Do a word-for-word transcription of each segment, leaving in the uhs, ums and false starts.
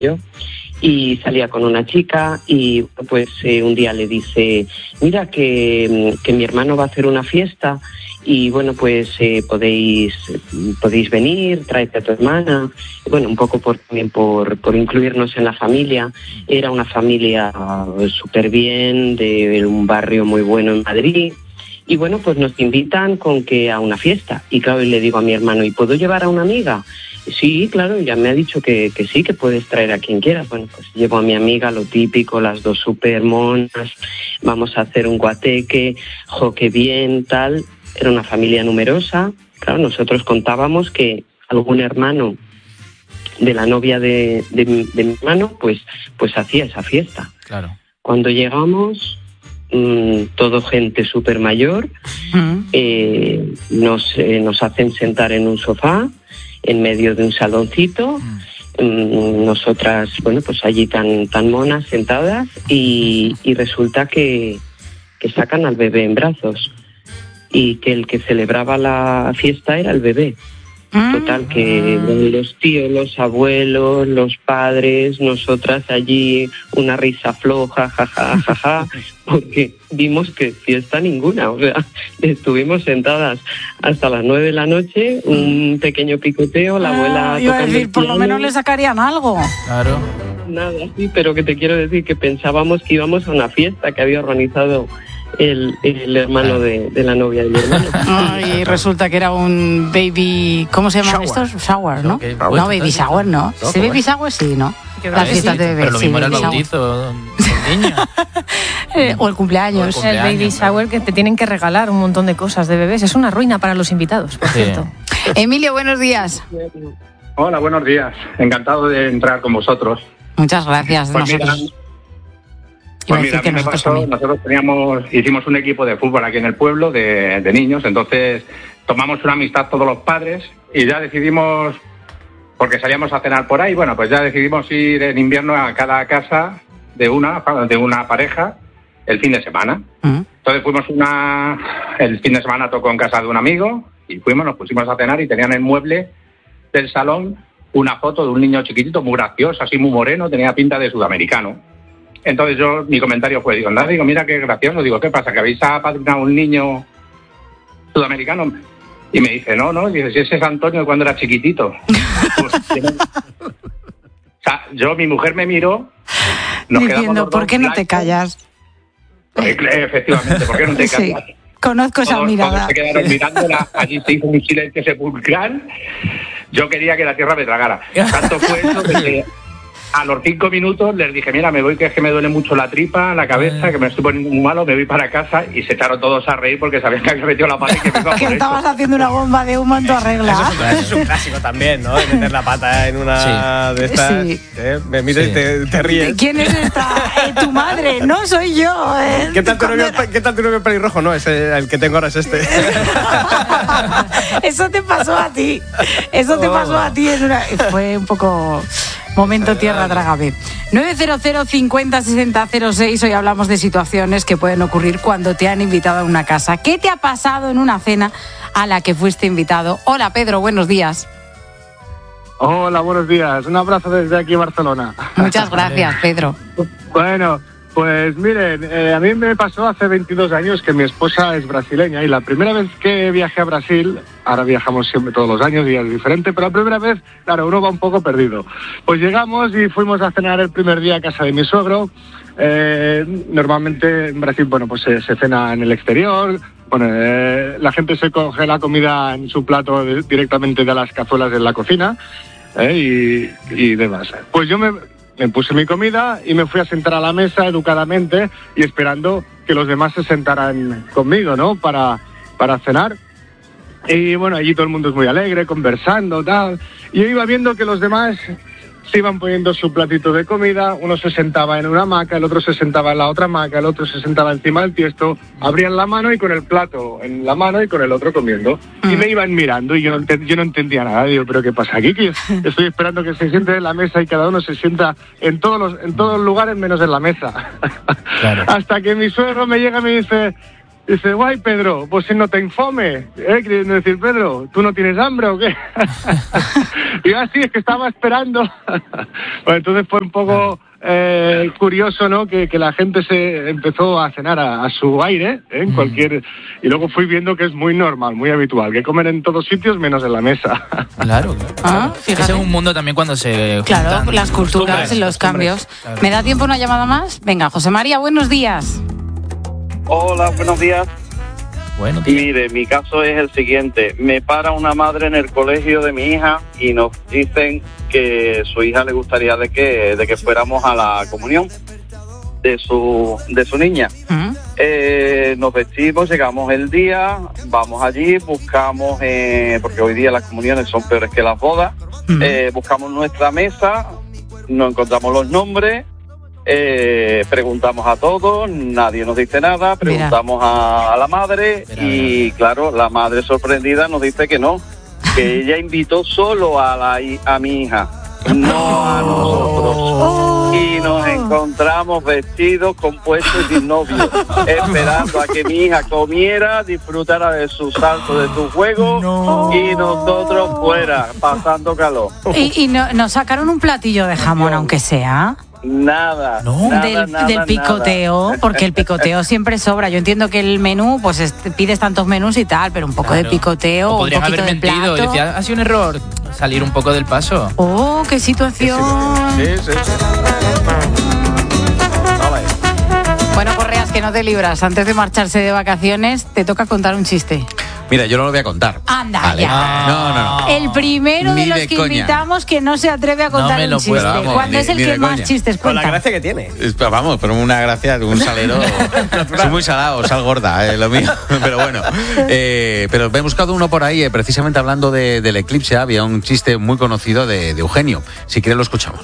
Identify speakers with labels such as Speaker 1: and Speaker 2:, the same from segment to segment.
Speaker 1: yo, y salía con una chica y pues eh, un día le dice, mira que, que mi hermano va a hacer una fiesta y bueno, pues eh, podéis podéis venir, tráete a tu hermana. Y, bueno, un poco por, también por, por incluirnos en la familia. Era una familia súper bien, de un barrio muy bueno en Madrid. Y bueno, pues nos invitan con que a una fiesta. Y claro, y le digo a mi hermano, ¿y puedo llevar a una amiga? Sí, claro, ya me ha dicho que, que sí, que puedes traer a quien quieras. Bueno, pues llevo a mi amiga, lo típico, las dos super monas, vamos a hacer un guateque, jo, qué bien, tal. Era una familia numerosa. Claro, nosotros contábamos que algún hermano de la novia de, de, de mi hermano, pues, pues hacía esa fiesta.
Speaker 2: Claro.
Speaker 1: Cuando llegamos, mmm, todo gente súper mayor, uh-huh. eh, nos, eh, nos hacen sentar en un sofá, en medio de un saloncito, mm. nosotras, bueno, pues allí tan, tan monas sentadas y, y resulta que, que sacan al bebé en brazos y que el que celebraba la fiesta era el bebé. Total, que los tíos, los abuelos, los padres, nosotras allí una risa floja, jaja, jaja, porque vimos que fiesta ninguna, o sea, estuvimos sentadas hasta las nueve de la noche, un pequeño picoteo, la abuela...
Speaker 3: Ah, iba a decir, por lo menos le sacarían algo.
Speaker 2: Claro.
Speaker 1: Nada, sí, pero que te quiero decir que pensábamos que íbamos a una fiesta que había organizado el, el hermano de, de la novia de mi hermano.
Speaker 3: Y resulta que era un baby... ¿Cómo se llaman estos? Shower, ¿no? Okay, no, baby shower, ¿no? ¿Sí, baby shower? Sí, ¿no? Las fiestas de bebé.
Speaker 2: Pero lo mismo
Speaker 3: sí,
Speaker 2: era el bautizo del niño.
Speaker 3: eh, o el cumpleaños. O el cumpleaños.
Speaker 4: El baby shower, que te tienen que regalar un montón de cosas de bebés. Es una ruina para los invitados, por sí. cierto.
Speaker 3: Emilio, buenos días.
Speaker 5: Hola, buenos días. Encantado de entrar con vosotros.
Speaker 3: Muchas gracias.
Speaker 5: Pues
Speaker 3: nosotros...
Speaker 5: mira, Pues mira, a mí me pasó, nosotros teníamos, hicimos un equipo de fútbol aquí en el pueblo de, de niños, entonces tomamos una amistad todos los padres y ya decidimos, porque salíamos a cenar por ahí, bueno, pues ya decidimos ir en invierno a cada casa de una, de una pareja el fin de semana. Uh-huh. Entonces fuimos una, el fin de semana tocó en casa de un amigo y fuimos, nos pusimos a cenar y tenían en el mueble del salón una foto de un niño chiquitito muy gracioso, así muy moreno, tenía pinta de sudamericano. Entonces yo, mi comentario fue, digo, nada, digo, mira qué gracioso, digo, ¿qué pasa? ¿Que habéis apadrinado a un niño sudamericano? Y me dice, no, no, dice, si ese es Antonio cuando era chiquitito. Pues, o sea, yo, mi mujer me miró, nos
Speaker 3: diciendo, ¿por qué no te callas?
Speaker 5: Pues, efectivamente, ¿por qué no te callas?
Speaker 3: Sí, conozco esa
Speaker 5: todos,
Speaker 3: mirada.
Speaker 5: Todos se quedaron mirándola, allí se hizo un silencio sepulcral, yo quería que la tierra me tragara. Tanto fue eso que... A los cinco minutos les dije, mira, me voy, que es que me duele mucho la tripa, la cabeza, que me estoy poniendo muy malo, me voy para casa, y se echaron todos a reír porque sabían que había metido la pata y que me iba por
Speaker 3: que
Speaker 5: eso.
Speaker 3: estabas haciendo una bomba de humo en tu arregla.
Speaker 6: Eso es, un, eso es un clásico también, ¿no? De meter la pata en una sí. de estas. Sí. ¿eh? Me miras sí. y te, te ríes.
Speaker 3: ¿Quién es esta? Eh, tu madre, no soy yo. Eh.
Speaker 6: ¿Qué tal tu novio, ¿qué tal tu novio pelirrojo? No, ese, el que tengo ahora es este.
Speaker 3: Eso te pasó a ti. Eso te pasó a ti. En una... Fue un poco... Momento tierra, trágame. nueve cero cero cincuenta sesenta cero seis. Hoy hablamos de situaciones que pueden ocurrir cuando te han invitado a una casa. ¿Qué te ha pasado en una cena a la que fuiste invitado? Hola, Pedro, buenos días.
Speaker 7: Hola, buenos días. Un abrazo desde aquí, Barcelona.
Speaker 3: Muchas gracias, Pedro.
Speaker 7: Bueno, pues miren, eh, a mí me pasó hace veintidós años que mi esposa es brasileña y la primera vez que viajé a Brasil, ahora viajamos siempre todos los años y es diferente, pero la primera vez, claro, uno va un poco perdido. Pues llegamos y fuimos a cenar el primer día a casa de mi suegro. Eh, normalmente en Brasil, bueno, pues se, se cena en el exterior. Bueno, eh, la gente se coge la comida en su plato de, directamente de las cazuelas de la cocina eh, y, y demás. Pues yo me... Me puse mi comida y me fui a sentar a la mesa educadamente y esperando que los demás se sentaran conmigo, ¿no? Para, para cenar. Y bueno, allí todo el mundo es muy alegre, conversando, tal. Y yo iba viendo que los demás se iban poniendo su platito de comida. Uno se sentaba en una hamaca, el otro se sentaba en la otra hamaca, el otro se sentaba encima del tiesto. Abrían la mano y con el plato en la mano y con el otro comiendo. Y me iban mirando y yo no, ent- yo no entendía nada. Digo, ¿pero qué pasa aquí? Que yo estoy esperando que se sienten en la mesa y cada uno se sienta en todos los, en todos los lugares menos en la mesa. Claro. Hasta que mi suegro me llega y me dice... Dice, guay, Pedro, pues si no te infome. ¿Eh? Queriendo decir, Pedro, ¿tú no tienes hambre o qué? Y yo, así es que estaba esperando. Bueno, entonces fue un poco eh, curioso, ¿no? Que, que la gente se empezó a cenar a, a su aire, ¿eh? En cualquier... Y luego fui viendo que es muy normal, muy habitual, que comen en todos sitios menos en la mesa.
Speaker 2: Claro, claro.
Speaker 3: Ah,
Speaker 2: Ese es un mundo también cuando se
Speaker 3: Claro,
Speaker 2: juntan
Speaker 3: las culturas y los cambios.
Speaker 2: Claro.
Speaker 3: ¿Me da tiempo una llamada más? Venga, José María, buenos días.
Speaker 8: Hola, buenos días.
Speaker 2: Bueno,
Speaker 8: Mire, mi caso es el siguiente. Me para una madre en el colegio de mi hija y nos dicen que su hija le gustaría de que, de que fuéramos a la comunión de su, de su niña.
Speaker 3: ¿Mm?
Speaker 8: Eh, nos vestimos, llegamos el día, vamos allí, buscamos, eh, porque hoy día las comuniones son peores que las bodas,
Speaker 3: ¿Mm?
Speaker 8: eh, buscamos nuestra mesa, no encontramos los nombres, eh, preguntamos a todos, nadie nos dice nada, preguntamos a, a la madre y claro, la madre sorprendida nos dice que no, que ella invitó solo a, la, a mi hija, no a nosotros. Y nos encontramos vestidos, compuestos y sin novio, esperando a que mi hija comiera, disfrutara de su salto, de su juego, no. Y nosotros fuera, pasando calor.
Speaker 3: Y, y no, nos sacaron un platillo de jamón, aunque sea.
Speaker 8: Nada,
Speaker 2: no.
Speaker 8: nada,
Speaker 3: del,
Speaker 8: nada,
Speaker 3: del picoteo,
Speaker 8: nada.
Speaker 3: Porque el picoteo siempre sobra. Yo entiendo que el menú, pues es, pides tantos menús y tal, pero un poco claro. de picoteo,
Speaker 2: o
Speaker 3: un poquito
Speaker 2: haber
Speaker 3: de
Speaker 2: mentido.
Speaker 3: plato.
Speaker 2: Decía, ha sido un error salir un poco del paso.
Speaker 3: Oh, qué situación.
Speaker 6: Sí, sí, sí.
Speaker 3: Bueno, Correas, que no te libras. Antes de marcharse de vacaciones, te toca contar un chiste.
Speaker 9: Mira, yo no lo voy a contar.
Speaker 3: Anda,
Speaker 9: vale.
Speaker 3: ya.
Speaker 9: No, no, no.
Speaker 3: El primero
Speaker 9: Ni
Speaker 3: de los
Speaker 9: de
Speaker 3: que
Speaker 9: coña.
Speaker 3: invitamos que no se atreve a
Speaker 2: No
Speaker 3: contar
Speaker 2: me lo
Speaker 3: un chiste.
Speaker 2: puedo,
Speaker 9: vamos,
Speaker 3: Cuando
Speaker 9: ni-
Speaker 3: es el
Speaker 9: ni
Speaker 3: que
Speaker 9: de
Speaker 3: más
Speaker 9: coña.
Speaker 3: chistes
Speaker 6: Con la
Speaker 3: cuenta.
Speaker 6: gracia que tiene.
Speaker 9: Es- Vamos, pero una gracia, un salero. Soy muy salado, sal gorda, eh, lo mío. Pero bueno. Eh, pero me he buscado uno por ahí, eh, precisamente hablando de- del eclipse. Había un chiste muy conocido de, de Eugenio. Si quieres, lo escuchamos.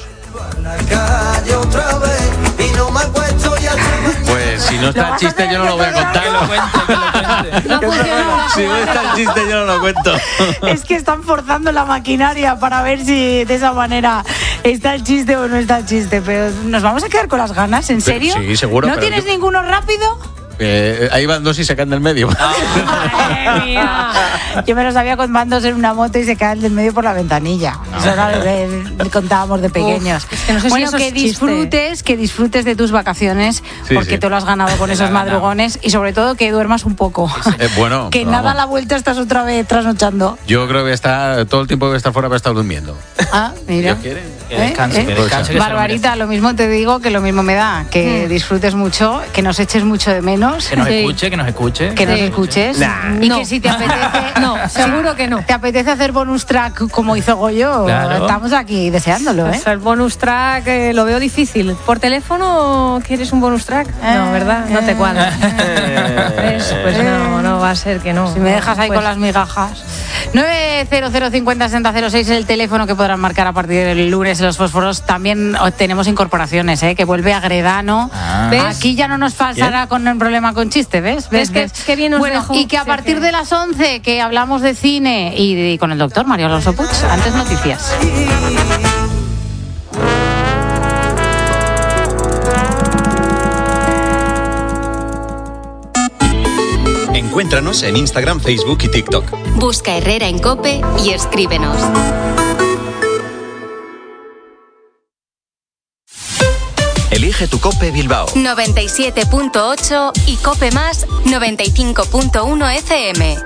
Speaker 9: Pues si no está el chiste, yo no lo voy a contar.
Speaker 2: Que lo cuente, que lo cuente.
Speaker 3: No funciona.
Speaker 9: Si no está el chiste, yo no lo cuento.
Speaker 3: Es que están forzando la maquinaria para ver si de esa manera está el chiste o no está el chiste. Pero nos vamos a quedar con las ganas, ¿en serio?
Speaker 9: Sí, seguro,
Speaker 3: ¿No
Speaker 9: pero
Speaker 3: tienes
Speaker 9: yo-
Speaker 3: ninguno rápido?
Speaker 9: Eh, ahí van dos y se caen del medio.
Speaker 3: Madre mía. Yo me lo sabía con bandos en una moto y se caen del medio por la ventanilla. Eso era lo que le contábamos de pequeños.
Speaker 4: Uf, es que no sé si
Speaker 3: bueno,
Speaker 4: eso
Speaker 3: que
Speaker 4: es chiste.
Speaker 3: disfrutes, que disfrutes de tus vacaciones,
Speaker 9: Sí,
Speaker 3: porque
Speaker 9: sí.
Speaker 3: te lo has ganado con esos madrugones y sobre todo que duermas un poco.
Speaker 9: Eh, bueno,
Speaker 3: que
Speaker 9: pero
Speaker 3: nada a
Speaker 9: vamos.
Speaker 3: la vuelta estás otra vez trasnochando.
Speaker 9: Yo creo que voy a estar, todo el tiempo que voy a estar fuera voy a estar durmiendo.
Speaker 3: Ah, mira.
Speaker 9: Dios quiere.
Speaker 2: Que descanse,
Speaker 3: ¿Eh?
Speaker 2: que
Speaker 3: ¿Eh?
Speaker 2: descanse. que se lo
Speaker 3: Barbarita, lo mismo te digo que lo mismo me da, que
Speaker 4: Mm.
Speaker 3: disfrutes mucho, que nos eches mucho de menos,
Speaker 2: merece. Que nos
Speaker 4: Sí.
Speaker 2: escuche, que nos escuche.
Speaker 3: que nos
Speaker 4: Sí.
Speaker 3: escuches
Speaker 6: Nah.
Speaker 3: y
Speaker 4: No.
Speaker 3: que si te apetece,
Speaker 4: No, seguro que no.
Speaker 3: ¿Te apetece hacer bonus track como hizo Goyo?
Speaker 2: Claro.
Speaker 3: Estamos aquí deseándolo, ¿eh?
Speaker 4: Pues el bonus track eh, lo veo difícil. ¿Por teléfono quieres un bonus track? No, ¿verdad? No te cuadra. ¿Ves? Pues no, no va a ser que no.
Speaker 3: Si me dejas ahí
Speaker 4: Pues-
Speaker 3: con las migajas. nueve cero cero cincuenta sesenta cero seis es el teléfono que podrán marcar a partir del lunes en los fósforos. También oh, tenemos incorporaciones, ¿eh? Que vuelve Agredano.
Speaker 2: Ah.
Speaker 4: ¿Ves?
Speaker 3: Aquí ya no nos pasará con un problema con chiste, ¿ves?
Speaker 4: ¿Ves que- que bien os
Speaker 3: Bueno,
Speaker 4: dejo?
Speaker 3: y que a
Speaker 4: Sé
Speaker 3: partir
Speaker 4: que-
Speaker 3: de las once que hablamos de cine y, y con el doctor Mario Alonso Puig, antes noticias.
Speaker 10: Encuéntranos en Instagram, Facebook y TikTok.
Speaker 11: Busca Herrera en COPE y escríbenos.
Speaker 10: Elige tu Cope Bilbao.
Speaker 11: noventa y siete punto ocho y COPE más noventa y cinco punto uno F M.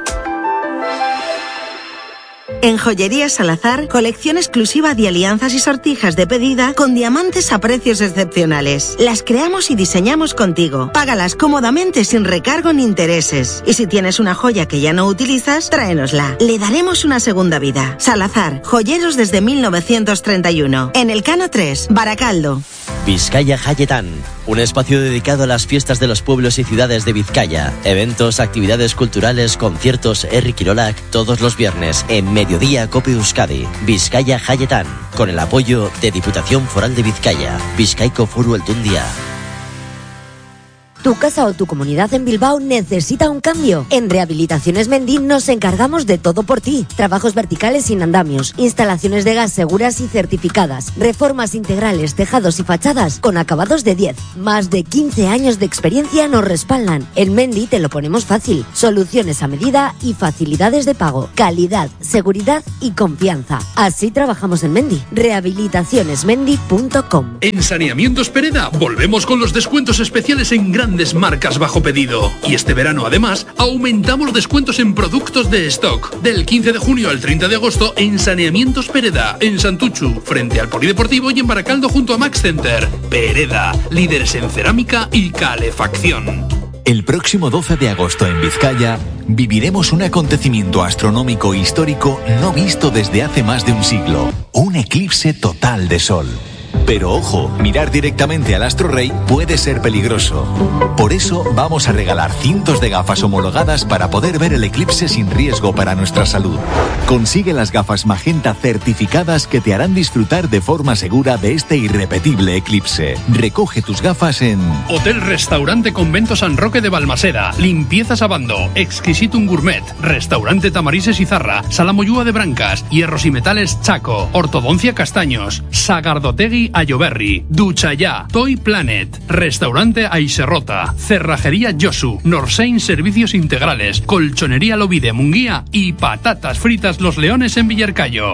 Speaker 12: En Joyería Salazar, colección exclusiva de alianzas y sortijas de pedida con diamantes a precios excepcionales. Las creamos y diseñamos contigo. Págalas cómodamente sin recargo ni intereses. Y si tienes una joya que ya no utilizas, tráenosla. Le daremos una segunda vida. Salazar, joyeros desde mil novecientos treinta y uno. En el Cano tres, Baracaldo.
Speaker 13: Vizcaya Jayetan, un espacio dedicado a las fiestas de los pueblos y ciudades de Vizcaya. Eventos, actividades culturales, conciertos, Herri Kirolak, todos los viernes en Mediodía Cope Euskadi. Vizcaya Jayetan, con el apoyo de Diputación Foral de Vizcaya. Vizcaico Foru Aldundia.
Speaker 14: ¿Tu casa o tu comunidad en Bilbao necesita un cambio? En Rehabilitaciones Mendy nos encargamos de todo por ti. Trabajos verticales sin andamios, instalaciones de gas seguras y certificadas, reformas integrales, tejados y fachadas con acabados de diez. Más de quince años de experiencia nos respaldan. En Mendy te lo ponemos fácil. Soluciones a medida y facilidades de pago. Calidad, seguridad y confianza. Así trabajamos en Mendy. rehabilitaciones mendy punto com.
Speaker 15: En Saneamientos Pereda volvemos con los descuentos especiales en grandes marcas bajo pedido. Y este verano además aumentamos descuentos en productos de stock. Del quince de junio al treinta de agosto en Saneamientos Pereda, en Santuchu, frente al Polideportivo y en Baracaldo junto a Max Center. Pereda, líderes en cerámica y calefacción.
Speaker 16: El próximo doce de agosto en Vizcaya viviremos un acontecimiento astronómico histórico no visto desde hace más de un siglo. Un eclipse total de sol. Pero ojo, mirar directamente al astro rey puede ser peligroso. Por eso vamos a regalar cientos de gafas homologadas para poder ver el eclipse sin riesgo para nuestra salud. Consigue las gafas magenta certificadas que te harán disfrutar de forma segura de este irrepetible eclipse. Recoge tus gafas en
Speaker 15: Hotel Restaurante Convento San Roque de Balmaseda, Limpieza Sabando, Exquisitum Gourmet, Restaurante Tamarises y Zarra, Sala Moyúa de Brancas, Hierros y Metales Chaco, Ortodoncia Castaños, Sagardotegui Ayoberri, Ducha Ya, Toy Planet, Restaurante Aiserrota, Cerrajería Yosu, Norsein Servicios Integrales, Colchonería Lovide Munguía y Patatas Fritas Los Leones en Villarcayo.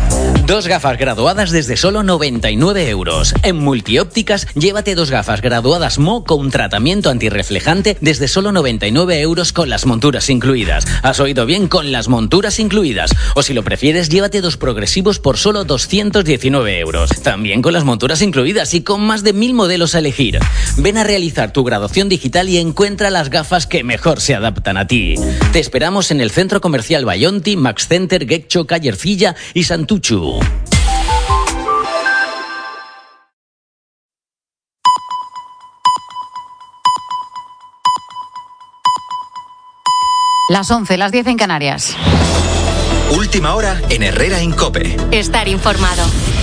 Speaker 17: Dos gafas graduadas desde solo noventa y nueve euros. En Multiópticas, llévate dos gafas graduadas M O con tratamiento antirreflejante desde solo noventa y nueve euros con las monturas incluidas. ¿Has oído bien? Con las monturas incluidas. O si lo prefieres, llévate dos progresivos por solo doscientos diecinueve euros. También con las monturas incluidas y con más de mil modelos a elegir. Ven a realizar tu graduación digital y encuentra las gafas que mejor se adaptan a ti. Te esperamos en el Centro Comercial Bayonti, Max Center, Guecho, Calle Ercilla y Santuchu.
Speaker 3: Las once, las diez en Canarias.
Speaker 10: Última hora en Herrera en COPE.
Speaker 11: Estar informado.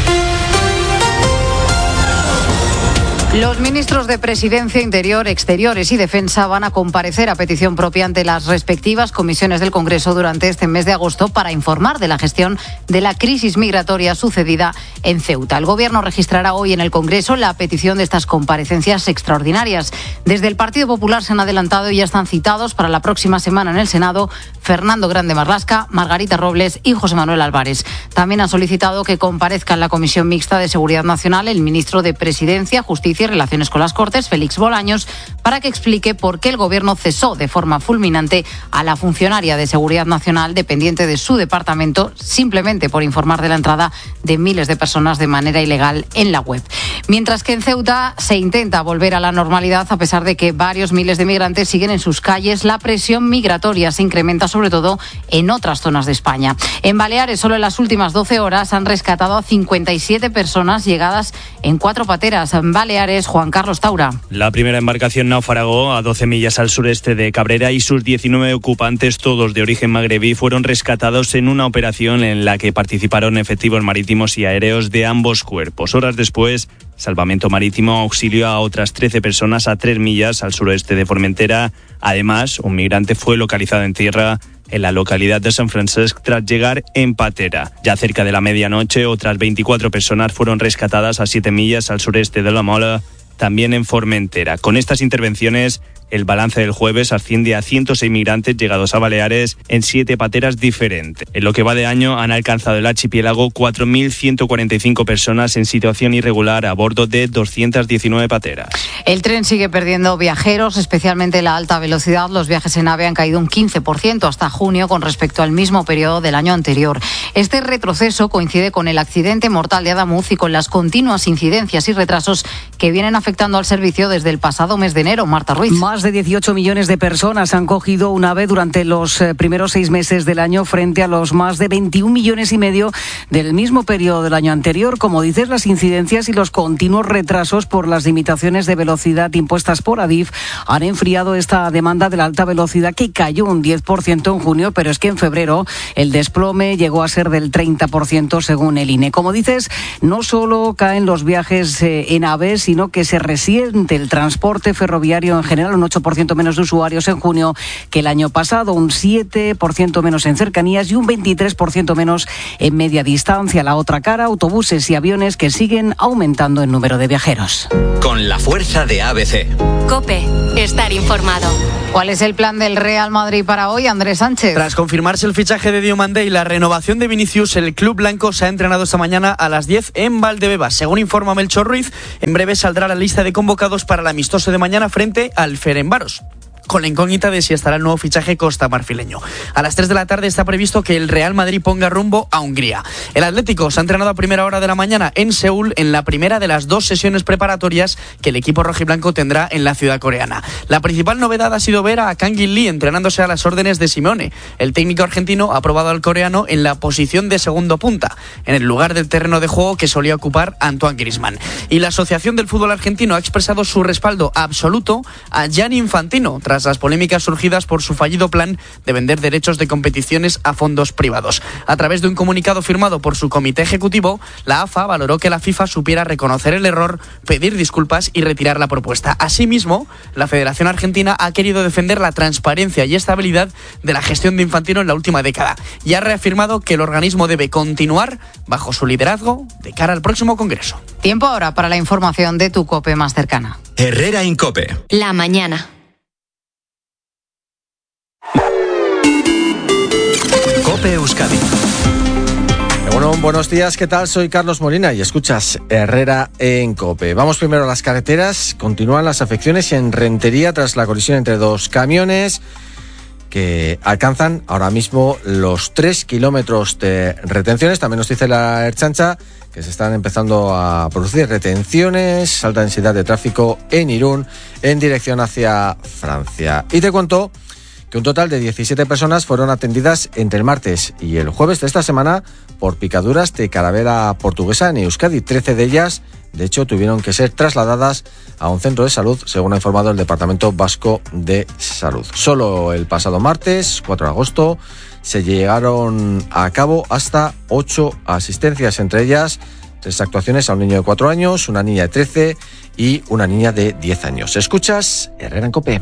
Speaker 3: Los ministros de Presidencia, Interior, Exteriores y Defensa van a comparecer a petición propia ante las respectivas comisiones del Congreso durante este mes de agosto para informar de la gestión de la crisis migratoria sucedida en Ceuta. El Gobierno registrará hoy en el Congreso la petición de estas comparecencias extraordinarias. Desde el Partido Popular se han adelantado y ya están citados para la próxima semana en el Senado Fernando Grande Marlasca, Margarita Robles y José Manuel Álvarez. También han solicitado que comparezca en la Comisión Mixta de Seguridad Nacional el ministro de Presidencia, Justicia y Relaciones con las Cortes, Félix Bolaños, para que explique por qué el Gobierno cesó de forma fulminante a la funcionaria de Seguridad Nacional dependiente de su departamento simplemente por informar de la entrada de miles de personas de manera ilegal en la web. Mientras que en Ceuta se intenta volver a la normalidad a pesar de que varios miles de migrantes siguen en sus calles, la presión migratoria se incrementa sobre todo en otras zonas de España. En Baleares, solo en las últimas doce horas han rescatado a cincuenta y siete personas llegadas en cuatro pateras. En Baleares, Juan Carlos Taura.
Speaker 18: La primera embarcación naufragó a doce millas al sureste de Cabrera y sus diecinueve ocupantes, todos de origen magrebí, fueron rescatados en una operación en la que participaron efectivos marítimos y aéreos de ambos cuerpos. Horas después, Salvamento Marítimo auxilió a otras trece personas a tres millas al suroeste de Formentera. Además, un migrante fue localizado en tierra en la localidad de San Francesc tras llegar en patera. Ya cerca de la medianoche, otras veinticuatro personas fueron rescatadas a siete millas al sureste de La Mola, también en Formentera. Con estas intervenciones, el balance del jueves asciende a ciento seis migrantes llegados a Baleares en siete pateras diferentes. En lo que va de año han alcanzado el archipiélago cuatro mil ciento cuarenta y cinco personas en situación irregular a bordo de doscientas diecinueve pateras.
Speaker 3: El tren sigue perdiendo viajeros, especialmente la alta velocidad. Los viajes en AVE han caído un quince por ciento hasta junio con respecto al mismo periodo del año anterior. Este retroceso coincide con el accidente mortal de Adamuz y con las continuas incidencias y retrasos que vienen afectando al servicio desde el pasado mes de enero. Marta Ruiz.
Speaker 19: Más
Speaker 3: Más de dieciocho millones de personas han cogido un AVE durante los eh, primeros seis meses del año frente a los más de veintiún millones y medio del mismo periodo del año anterior. Como dices, las incidencias y los continuos retrasos por las limitaciones de velocidad impuestas por Adif han enfriado esta demanda de la alta velocidad, que cayó un diez por ciento en junio, pero es que en febrero el desplome llegó a ser del treinta por ciento según el I N E. Como dices, no solo caen los viajes eh, en AVE, sino que se resiente el transporte ferroviario en general, un ocho por ciento menos de usuarios en junio que el año pasado, un siete por ciento menos en cercanías y un veintitrés por ciento menos en media distancia. La otra cara, autobuses y aviones que siguen aumentando en número de viajeros.
Speaker 10: Con la fuerza de A B C.
Speaker 11: COPE, estar informado.
Speaker 3: ¿Cuál es el plan del Real Madrid para hoy, Andrés Sánchez?
Speaker 19: Tras confirmarse el fichaje de Diomandé y la renovación de Vinicius, el club blanco se ha entrenado esta mañana a las diez en Valdebebas. Según informa Melchor Ruiz, en breve saldrá la lista de convocados para el amistoso de mañana frente al Ferencváros, con la incógnita de si estará el nuevo fichaje costamarfileño. A las tres de la tarde está previsto que el Real Madrid ponga rumbo a Hungría. El Atlético se ha entrenado a primera hora de la mañana en Seúl, en la primera de las dos sesiones preparatorias que el equipo rojiblanco tendrá en la ciudad coreana. La principal novedad ha sido ver a Kang-in Lee entrenándose a las órdenes de Simeone. El técnico argentino ha probado al coreano en la posición de segundo punta, en el lugar del terreno de juego que solía ocupar Antoine Griezmann. Y la Asociación del Fútbol Argentino ha expresado su respaldo absoluto a Gianni Infantino tras las polémicas surgidas por su fallido plan de vender derechos de competiciones a fondos privados. A través de un comunicado firmado por su comité ejecutivo, la A F A valoró que la FIFA supiera reconocer el error, pedir disculpas y retirar la propuesta. Asimismo, la Federación Argentina ha querido defender la transparencia y estabilidad de la gestión de Infantino en la última década y ha reafirmado que el organismo debe continuar bajo su liderazgo de cara al próximo Congreso.
Speaker 3: Tiempo ahora para la información de tu COPE más cercana.
Speaker 10: Herrera Incope.
Speaker 11: La mañana.
Speaker 10: COPE Euskadi.
Speaker 20: Bueno, buenos días, ¿qué tal? Soy Carlos Molina y escuchas Herrera en COPE. Vamos primero a las carreteras. Continúan las afecciones en Rentería tras la colisión entre dos camiones que alcanzan ahora mismo los tres kilómetros de retenciones. También nos dice la Ertzaintza que se están empezando a producir retenciones, alta densidad de tráfico en Irún en dirección hacia Francia. Y te cuento que un total de diecisiete personas fueron atendidas entre el martes y el jueves de esta semana por picaduras de calavera portuguesa en Euskadi. trece de ellas, de hecho, tuvieron que ser trasladadas a un centro de salud, según ha informado el Departamento Vasco de Salud. Solo el pasado martes, cuatro de agosto, se llegaron a cabo hasta ocho asistencias, entre ellas tres actuaciones a un niño de cuatro años, una niña de trece y una niña de diez años. ¿Escuchas Herrera en COPE?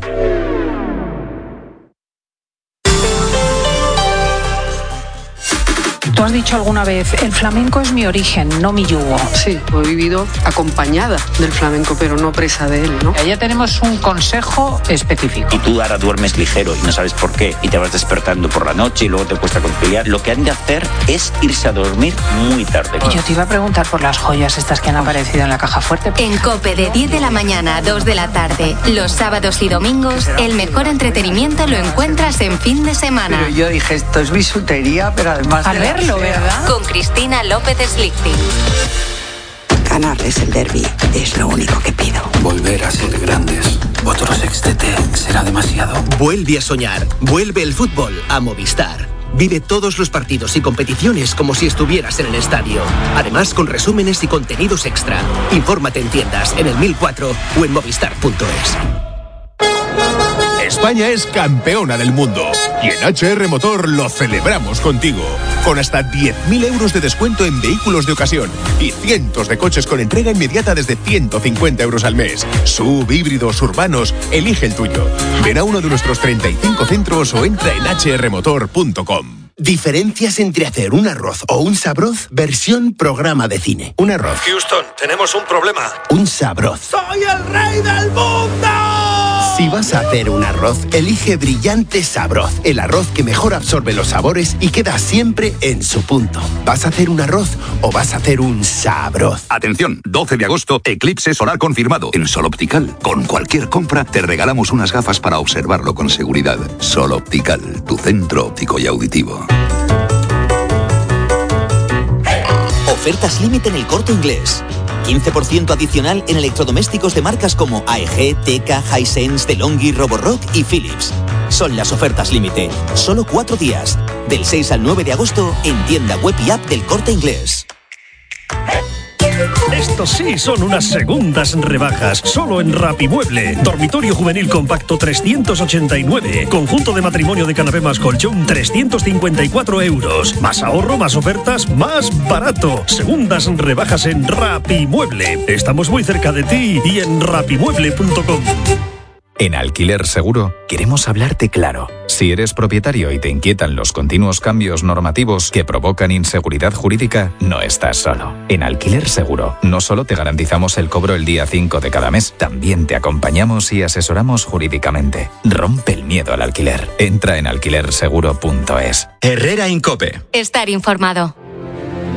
Speaker 3: Tú has dicho alguna vez, el flamenco es mi origen, no mi yugo.
Speaker 21: Sí, he vivido acompañada del flamenco, pero no presa de él, ¿no?
Speaker 3: Ya tenemos un consejo específico.
Speaker 22: Y tú ahora duermes ligero y no sabes por qué, y te vas despertando por la noche y luego te cuesta conciliar. Lo que han de hacer es irse a dormir muy tarde.
Speaker 3: Y yo te iba a preguntar por las joyas estas que han aparecido en la caja fuerte.
Speaker 11: En COPE de diez de la mañana a dos de la tarde, los sábados y domingos, el mejor entretenimiento lo encuentras en fin de semana.
Speaker 23: Pero yo dije, esto es bisutería, pero además...
Speaker 3: A verlo, ¿verdad?
Speaker 11: Con Cristina López Slichting.
Speaker 23: Ganarles el derbi es lo único que pido.
Speaker 24: Volver a ser grandes. Otro sextete será demasiado.
Speaker 25: Vuelve a soñar. Vuelve el fútbol a Movistar. Vive todos los partidos y competiciones como si estuvieras en el estadio. Además, con resúmenes y contenidos extra. Infórmate en tiendas, en el mil cuatro o en movistar punto es.
Speaker 26: España es campeona del mundo y en H R Motor lo celebramos contigo. Con hasta diez mil euros de descuento en vehículos de ocasión y cientos de coches con entrega inmediata desde ciento cincuenta euros al mes. Sub, híbridos, urbanos, elige el tuyo. Ven a uno de nuestros treinta y cinco centros o entra en hache erre motor punto com.
Speaker 25: Diferencias entre hacer un arroz o un sabroz, versión programa de cine. Un arroz.
Speaker 24: Houston, tenemos un problema.
Speaker 25: Un sabroz.
Speaker 24: ¡Soy el rey del mundo!
Speaker 25: Si vas a hacer un arroz, elige Brillante Sabroz, el arroz que mejor absorbe los sabores y queda siempre en su punto. ¿Vas a hacer un arroz o vas a hacer un sabroz?
Speaker 27: Atención, doce de agosto, eclipse solar confirmado en Sol Optical. Con cualquier compra te regalamos unas gafas para observarlo con seguridad. Sol Optical, tu centro óptico y auditivo.
Speaker 13: Ofertas límite en El Corte Inglés.
Speaker 1: quince por ciento adicional en electrodomésticos de marcas como A E G, Teka, Hisense, DeLonghi, Roborock y Philips. Son las ofertas límite. Solo cuatro días. Del seis al nueve de agosto en tienda web y app del Corte Inglés.
Speaker 2: Estos sí son unas segundas rebajas, solo en Rapimueble. Dormitorio juvenil compacto trescientos ochenta y nueve. Conjunto de matrimonio de canapé más colchón trescientos cincuenta y cuatro euros. Más ahorro, más ofertas, más barato. Segundas rebajas en Rapimueble. Estamos muy cerca de ti y en rapimueble punto com.
Speaker 5: En Alquiler Seguro queremos hablarte claro. Si eres propietario y te inquietan los continuos cambios normativos que provocan inseguridad jurídica, no estás solo. En Alquiler Seguro no solo te garantizamos el cobro el día cinco de cada mes, también te acompañamos y asesoramos jurídicamente. Rompe el miedo al alquiler. Entra en alquiler seguro punto es.
Speaker 10: Herrera Incope.
Speaker 11: Estar informado.